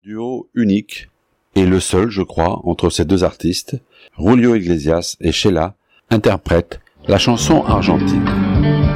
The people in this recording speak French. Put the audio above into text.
Duo unique, et le seul, je crois, entre ces deux artistes, Julio Iglesias et Sheila interprètent la chanson argentine.